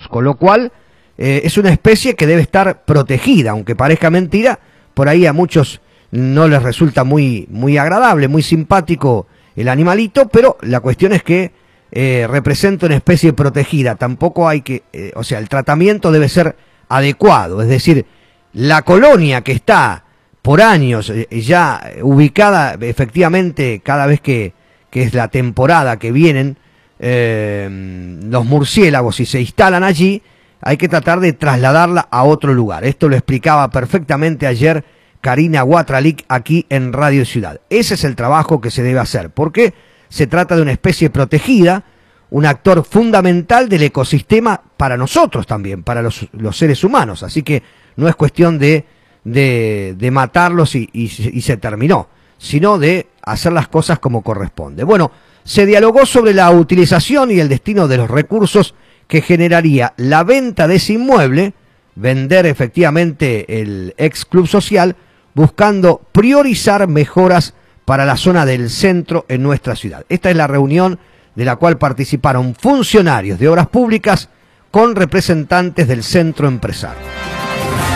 recursos, con lo cual es una especie que debe estar protegida, aunque parezca mentira, por ahí a muchos no les resulta muy agradable, muy simpático el animalito, pero la cuestión es que representa una especie protegida. Tampoco hay que, o sea, el tratamiento debe ser adecuado, es decir, la colonia que está por años ya ubicada efectivamente cada vez que es la temporada que vienen los murciélagos y se instalan allí, hay que tratar de trasladarla a otro lugar. Esto lo explicaba perfectamente ayer Karina Watralik aquí en Radio Ciudad. Ese es el trabajo que se debe hacer, porque se trata de una especie protegida, un actor fundamental del ecosistema para nosotros también, para los seres humanos. Así que no es cuestión de matarlos y se terminó, sino de hacer las cosas como corresponde. Bueno, se dialogó sobre la utilización y el destino de los recursos que generaría la venta de ese inmueble, vender efectivamente el ex club social, buscando priorizar mejoras para la zona del centro en nuestra ciudad. Esta es la reunión de la cual participaron funcionarios de obras públicas con representantes del centro empresario.